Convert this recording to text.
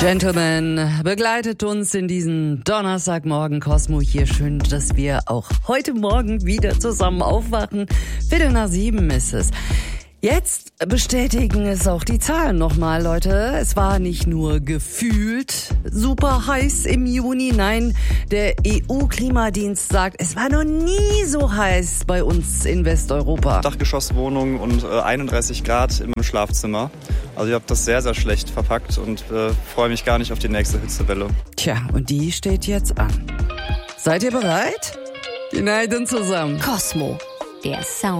Gentlemen, begleitet uns in diesen Donnerstagmorgen Cosmo hier. Schön, dass wir auch heute Morgen wieder zusammen aufwachen. 6:15 ist es. Jetzt bestätigen es auch die Zahlen nochmal, Leute. Es war nicht nur gefühlt super heiß im Juni. Nein, der EU-Klimadienst sagt, es war noch nie so heiß bei uns in Westeuropa. Dachgeschosswohnung und 31 Grad im Schlafzimmer. Also ich habe das sehr, sehr schlecht verpackt und freue mich gar nicht auf die nächste Hitzewelle. Tja, und die steht jetzt an. Seid ihr bereit? Hinein zusammen. Cosmo, der Sound.